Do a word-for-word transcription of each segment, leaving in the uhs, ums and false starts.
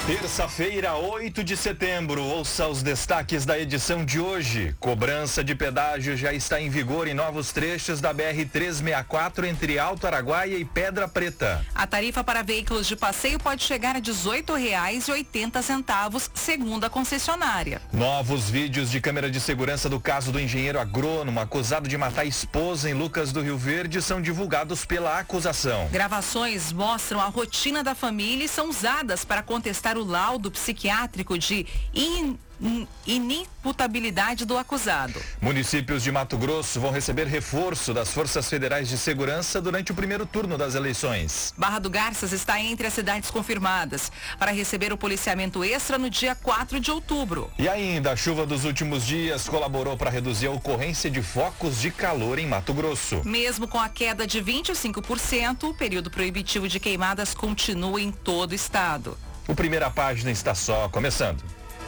Terça-feira, oito de setembro, ouça os destaques da edição de hoje. Cobrança de pedágio já está em vigor em novos trechos da B R trezentos e sessenta e quatro entre Alto Araguaia e Pedra Preta. A tarifa para veículos de passeio pode chegar a dezoito reais e oitenta centavos, segundo a concessionária. Novos vídeos de câmera de segurança do caso do engenheiro agrônomo acusado de matar a esposa em Lucas do Rio Verde são divulgados pela acusação. Gravações mostram a rotina da família e são usadas para contestar o laudo psiquiátrico de in, in, inimputabilidade do acusado. Municípios de Mato Grosso vão receber reforço das Forças Federais de Segurança durante o primeiro turno das eleições. Barra do Garças está entre as cidades confirmadas para receber o policiamento extra no dia quatro de outubro. E ainda, a chuva dos últimos dias colaborou para reduzir a ocorrência de focos de calor em Mato Grosso. Mesmo com a queda de vinte e cinco por cento, o período proibitivo de queimadas continua em todo o estado. O Primeira Página está só começando.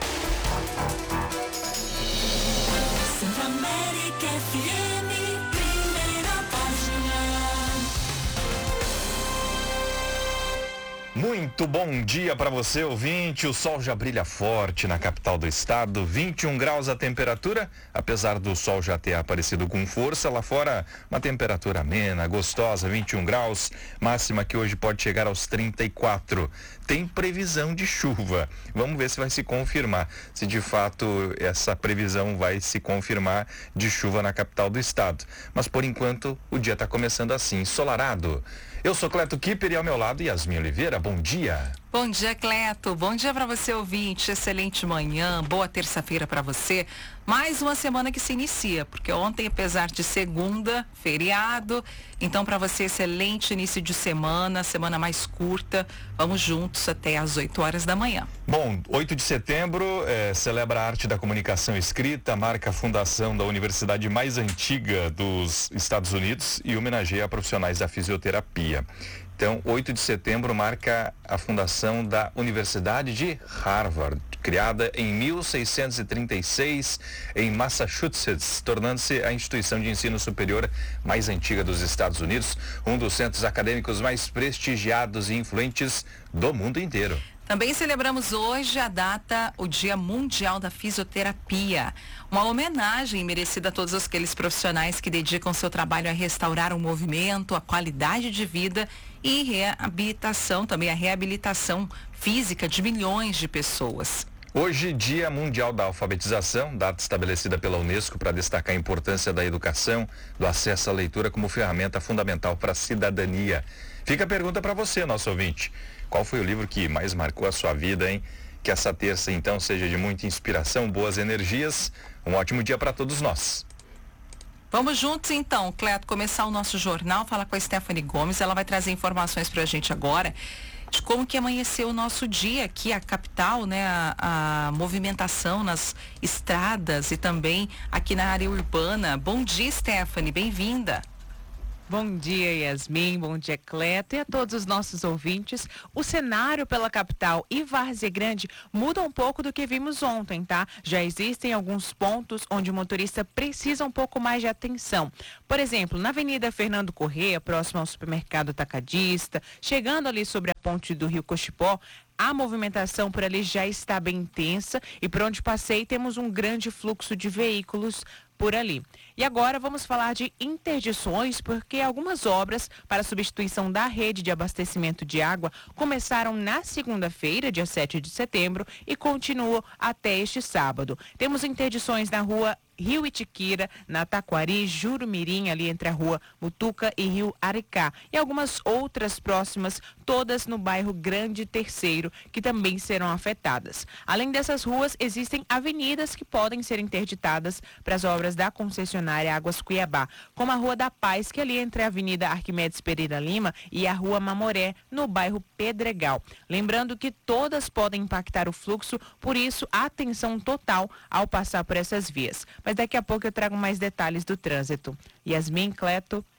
Muito bom dia para você, ouvinte. O sol já brilha forte na capital do estado, vinte e um graus a temperatura. Apesar do sol já ter aparecido com força, lá fora uma temperatura amena, gostosa, vinte e um graus. Máxima que hoje pode chegar aos trinta e quatro. Tem previsão de chuva. Vamos ver se vai se confirmar, se de fato essa previsão vai se confirmar de chuva na capital do estado. Mas por enquanto o dia está começando assim, ensolarado. Eu sou Cleto Kipper e ao meu lado Yasmin Oliveira, bom dia. Bom dia, Cleto. Bom dia para você, ouvinte. Excelente manhã, boa terça-feira para você. Mais uma semana que se inicia, porque ontem, apesar de segunda, feriado, então para você, excelente início de semana, semana mais curta. Vamos juntos até às oito horas da manhã. Bom, oito de setembro é, celebra a arte da comunicação escrita, marca a fundação da universidade mais antiga dos Estados Unidos e homenageia profissionais da fisioterapia. Então, oito de setembro marca a fundação da Universidade de Harvard, criada em mil seiscentos e trinta e seis em Massachusetts, tornando-se a instituição de ensino superior mais antiga dos Estados Unidos, um dos centros acadêmicos mais prestigiados e influentes do mundo inteiro. Também celebramos hoje a data, o Dia Mundial da Fisioterapia. Uma homenagem merecida a todos aqueles profissionais que dedicam seu trabalho a restaurar o movimento, a qualidade de vida e reabilitação, também a reabilitação física de milhões de pessoas. Hoje, Dia Mundial da Alfabetização, data estabelecida pela Unesco para destacar a importância da educação, do acesso à leitura como ferramenta fundamental para a cidadania. Fica a pergunta para você, nosso ouvinte. Qual foi o livro que mais marcou a sua vida, hein? Que essa terça, então, seja de muita inspiração, boas energias. Um ótimo dia para todos nós. Vamos juntos, então, Cleto, começar o nosso jornal, falar com a Stephanie Gomes. Ela vai trazer informações para a gente agora de como que amanheceu o nosso dia aqui, a capital, né? A, a movimentação nas estradas e também aqui na área urbana. Bom dia, Stephanie, bem-vinda. Bom dia, Yasmin, bom dia, Cleto, e a todos os nossos ouvintes. O cenário pela capital e Várzea Grande muda um pouco do que vimos ontem, tá? Já existem alguns pontos onde o motorista precisa um pouco mais de atenção. Por exemplo, na Avenida Fernando Corrêa, próximo ao supermercado Atacadista, chegando ali sobre a ponte do Rio Cochipó, a movimentação por ali já está bem intensa e por onde passei temos um grande fluxo de veículos por ali. E agora vamos falar de interdições, porque algumas obras para a substituição da rede de abastecimento de água começaram na segunda-feira, dia sete de setembro, e continuam até este sábado. Temos interdições na rua Rio Itiquira, na Taquari, Jurumirim, ali entre a rua Mutuca e Rio Aricá. E algumas outras próximas, todas no bairro Grande Terceiro, que também serão afetadas. Além dessas ruas, existem avenidas que podem ser interditadas para as obras da concessionária Águas Cuiabá, como a Rua da Paz, que é ali entre a Avenida Arquimedes Pereira Lima e a Rua Mamoré, no bairro Pedregal. Lembrando que todas podem impactar o fluxo, por isso, atenção total ao passar por essas vias. Mas daqui a pouco eu trago mais detalhes do trânsito. Yasmin, Cleto.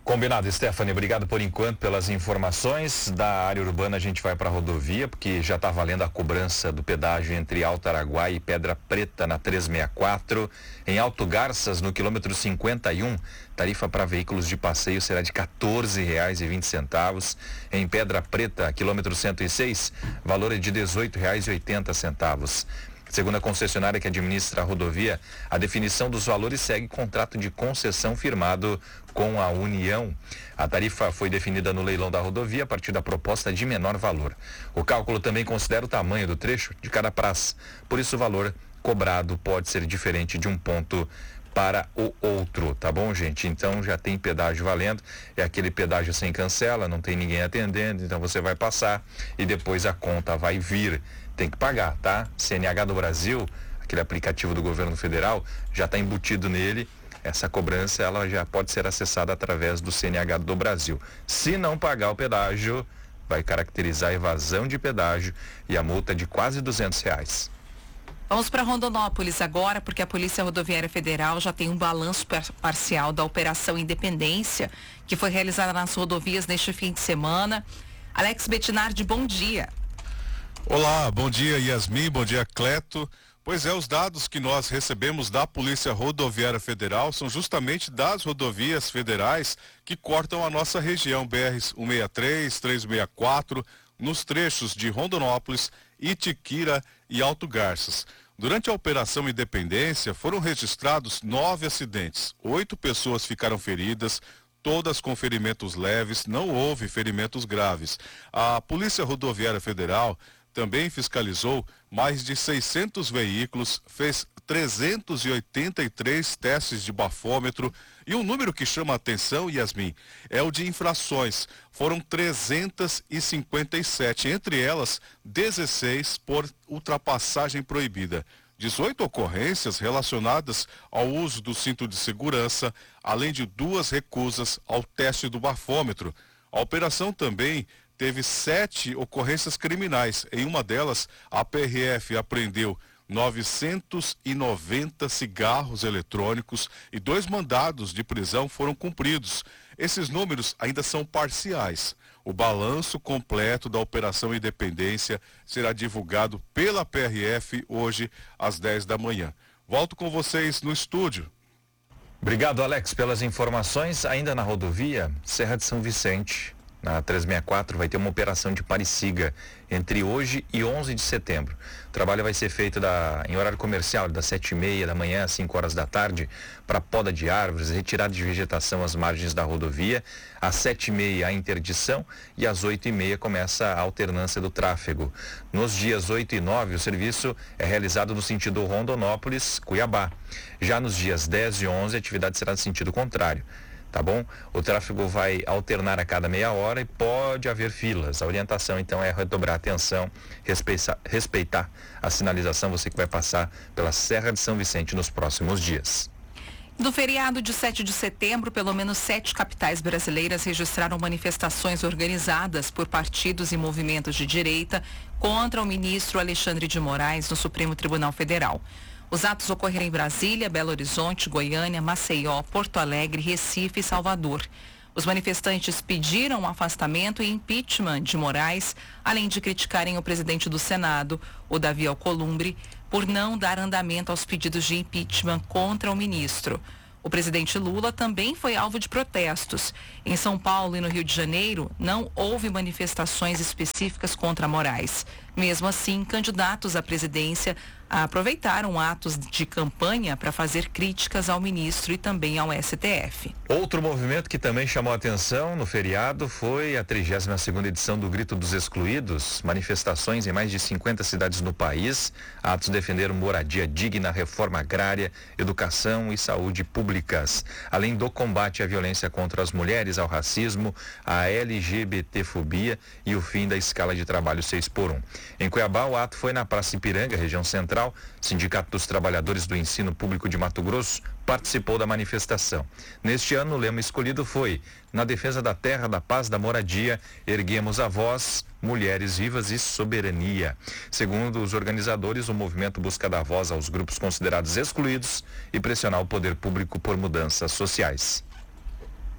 Combinado, Stephanie, obrigado por enquanto pelas informações. Da área urbana a gente vai para a rodovia, porque já está valendo a cobrança do pedágio entre Alto Araguaia e Pedra Preta na trezentos e sessenta e quatro. Em Alto Garças, no quilômetro cinquenta e um, tarifa para veículos de passeio será de quatorze reais e vinte centavos. Em Pedra Preta, quilômetro cento e seis, valor é de dezoito reais e oitenta centavos. Segundo a concessionária que administra a rodovia, a definição dos valores segue contrato de concessão firmado com a União. A tarifa foi definida no leilão da rodovia a partir da proposta de menor valor. O cálculo também considera o tamanho do trecho de cada praça. Por isso, o valor cobrado pode ser diferente de um ponto para o outro, tá bom, gente? Então já tem pedágio valendo, é aquele pedágio sem cancela, não tem ninguém atendendo, então você vai passar e depois a conta vai vir. Tem que pagar, tá? C N H do Brasil, aquele aplicativo do governo federal, já está embutido nele. Essa cobrança, ela já pode ser acessada através do C N H do Brasil. Se não pagar o pedágio, vai caracterizar evasão de pedágio e a multa de quase duzentos reais. Vamos para Rondonópolis agora, porque a Polícia Rodoviária Federal já tem um balanço par- parcial da Operação Independência, que foi realizada nas rodovias neste fim de semana. Alex Bettinardi, bom dia. Olá, bom dia Yasmin, bom dia Cleto. Pois é, os dados que nós recebemos da Polícia Rodoviária Federal são justamente das rodovias federais que cortam a nossa região, B R cento e sessenta e três, trezentos e sessenta e quatro, nos trechos de Rondonópolis, Itiquira e Alto Garças. Durante a Operação Independência foram registrados nove acidentes, oito pessoas ficaram feridas, todas com ferimentos leves, não houve ferimentos graves. A Polícia Rodoviária Federal também fiscalizou mais de seiscentos veículos, fez trezentos e oitenta e três testes de bafômetro e um número que chama a atenção, Yasmin, é o de infrações. Foram trezentas e cinquenta e sete, entre elas dezesseis por ultrapassagem proibida. dezoito ocorrências relacionadas ao uso do cinto de segurança, além de duas recusas ao teste do bafômetro. A operação também teve sete ocorrências criminais. Em uma delas, a P R F apreendeu novecentos e noventa cigarros eletrônicos e dois mandados de prisão foram cumpridos. Esses números ainda são parciais. O balanço completo da Operação Independência será divulgado pela P R F hoje às dez da manhã. Volto com vocês no estúdio. Obrigado, Alex, pelas informações. Ainda na rodovia, Serra de São Vicente, na trezentos e sessenta e quatro, vai ter uma operação de pare-siga entre hoje e onze de setembro. O trabalho vai ser feito da, em horário comercial, das sete e meia da manhã às cinco horas da tarde, para poda de árvores, retirada de vegetação às margens da rodovia. Às sete e meia a interdição e às oito e meia começa a alternância do tráfego. Nos dias oito e nove, o serviço é realizado no sentido Rondonópolis-Cuiabá. Já nos dias dez e onze, a atividade será no sentido contrário. Tá bom? O tráfego vai alternar a cada meia hora e pode haver filas. A orientação, então, é redobrar a atenção, respeitar, respeitar a sinalização, você que vai passar pela Serra de São Vicente nos próximos dias. No feriado de sete de setembro, pelo menos sete capitais brasileiras registraram manifestações organizadas por partidos e movimentos de direita contra o ministro Alexandre de Moraes no Supremo Tribunal Federal. Os atos ocorreram em Brasília, Belo Horizonte, Goiânia, Maceió, Porto Alegre, Recife e Salvador. Os manifestantes pediram o afastamento e impeachment de Moraes, além de criticarem o presidente do Senado, o Davi Alcolumbre, por não dar andamento aos pedidos de impeachment contra o ministro. O presidente Lula também foi alvo de protestos. Em São Paulo e no Rio de Janeiro, não houve manifestações específicas contra Moraes. Mesmo assim, candidatos à presidência aproveitaram atos de campanha para fazer críticas ao ministro e também ao S T F. Outro movimento que também chamou a atenção no feriado foi a trigésima segunda edição do Grito dos Excluídos. Manifestações em mais de cinquenta cidades no país. Atos defenderam moradia digna, reforma agrária, educação e saúde públicas. Além do combate à violência contra as mulheres, ao racismo, à L G B T fobia e o fim da escala de trabalho seis por um. Em Cuiabá, o ato foi na Praça Ipiranga, região central. Sindicato dos Trabalhadores do Ensino Público de Mato Grosso participou da manifestação. Neste ano, o lema escolhido foi: na defesa da terra, da paz, da moradia, erguemos a voz, mulheres vivas e soberania. Segundo os organizadores, o movimento busca dar voz aos grupos considerados excluídos e pressionar o poder público por mudanças sociais.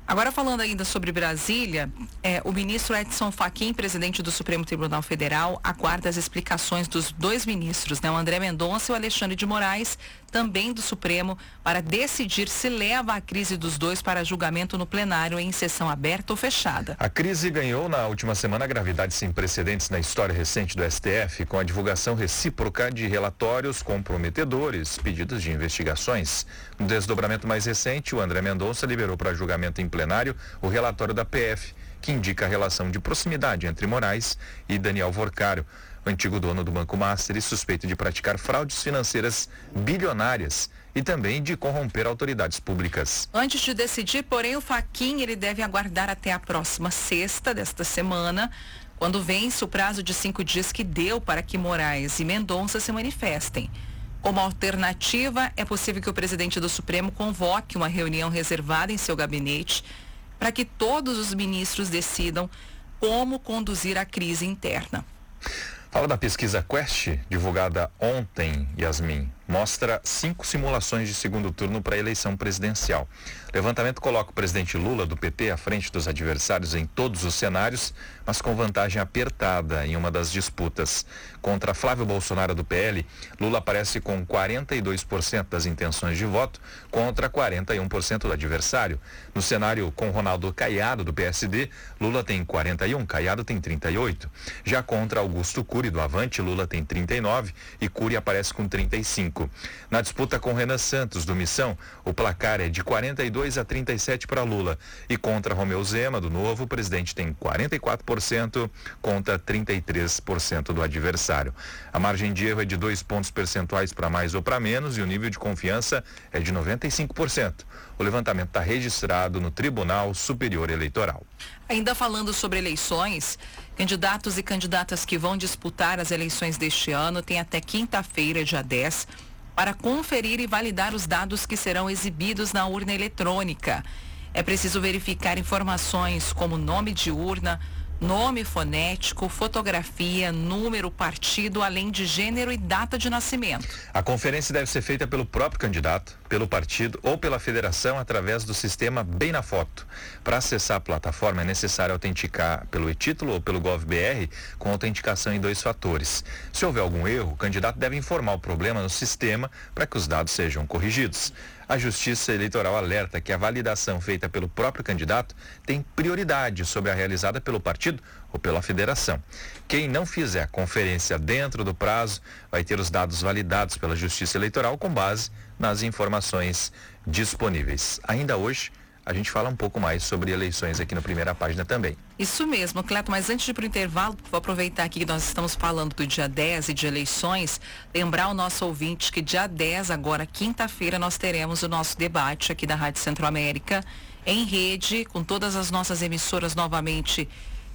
Agora falando ainda sobre Brasília, é, o ministro Edson Fachin, presidente do Supremo Tribunal Federal, aguarda as explicações dos dois ministros, né, o André Mendonça e o Alexandre de Moraes, também do Supremo, para decidir se leva a crise dos dois para julgamento no plenário em sessão aberta ou fechada. A crise ganhou na última semana gravidade sem precedentes na história recente do S T F, com a divulgação recíproca de relatórios comprometedores, pedidos de investigações. No desdobramento mais recente, o André Mendonça liberou para julgamento em plenário o relatório da P F, que indica a relação de proximidade entre Moraes e Daniel Vorcário, o antigo dono do Banco Master e suspeito de praticar fraudes financeiras bilionárias e também de corromper autoridades públicas. Antes de decidir, porém, o Fachin ele deve aguardar até a próxima sexta desta semana, quando vence o prazo de cinco dias que deu para que Moraes e Mendonça se manifestem. Como alternativa, é possível que o presidente do Supremo convoque uma reunião reservada em seu gabinete para que todos os ministros decidam como conduzir a crise interna. Fala da pesquisa Quest, divulgada ontem, Yasmin, mostra cinco simulações de segundo turno para a eleição presidencial. O levantamento coloca o presidente Lula, do P T, à frente dos adversários em todos os cenários, mas com vantagem apertada em uma das disputas. Contra Flávio Bolsonaro, do P L, Lula aparece com quarenta e dois por cento das intenções de voto contra quarenta e um por cento do adversário. No cenário com Ronaldo Caiado, do P S D, Lula tem quarenta e um, Caiado tem trinta e oito. Já contra Augusto Cury, do Avante, Lula tem trinta e nove e Cury aparece com trinta e cinco. Na disputa com Renan Santos, do Missão, o placar é de quarenta e dois a trinta e sete para Lula. E contra Romeu Zema, do Novo, o presidente tem quarenta e quatro por cento contra trinta e três por cento do adversário. A margem de erro é de dois pontos percentuais para mais ou para menos e o nível de confiança é de noventa e cinco por cento. O levantamento está registrado no Tribunal Superior Eleitoral. Ainda falando sobre eleições, candidatos e candidatas que vão disputar as eleições deste ano têm até quinta-feira, dia dez, para conferir e validar os dados que serão exibidos na urna eletrônica. É preciso verificar informações como nome de urna, nome fonético, fotografia, número, partido, além de gênero e data de nascimento. A conferência deve ser feita pelo próprio candidato, pelo partido ou pela federação através do sistema Bem na Foto. Para acessar a plataforma é necessário autenticar pelo e-título ou pelo GovBR com autenticação em dois fatores. Se houver algum erro, o candidato deve informar o problema no sistema para que os dados sejam corrigidos. A Justiça Eleitoral alerta que a validação feita pelo próprio candidato tem prioridade sobre a realizada pelo partido ou pela federação. Quem não fizer a conferência dentro do prazo vai ter os dados validados pela Justiça Eleitoral com base nas informações disponíveis. Ainda hoje, a gente fala um pouco mais sobre eleições aqui na primeira página também. Isso mesmo, Cleto, mas antes de ir para o intervalo, vou aproveitar aqui que nós estamos falando do dia dez e de eleições, lembrar o nosso ouvinte que dia dez, agora quinta-feira, nós teremos o nosso debate aqui da Rádio Centro-América, em rede, com todas as nossas emissoras novamente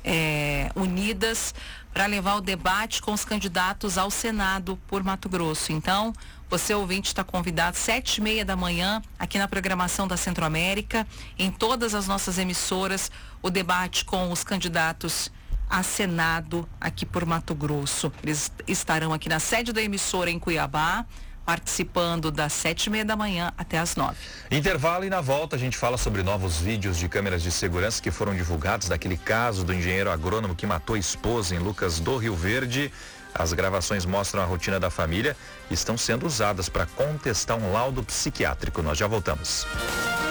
é, unidas, para levar o debate com os candidatos ao Senado por Mato Grosso. Então, você ouvinte está convidado sete e meia da manhã aqui na programação da Centro-América, em todas as nossas emissoras, o debate com os candidatos a Senado aqui por Mato Grosso. Eles estarão aqui na sede da emissora em Cuiabá, participando das sete e meia da manhã até as nove. Intervalo e na volta a gente fala sobre novos vídeos de câmeras de segurança que foram divulgados daquele caso do engenheiro agrônomo que matou a esposa em Lucas do Rio Verde. As gravações mostram a rotina da família e estão sendo usadas para contestar um laudo psiquiátrico. Nós já voltamos.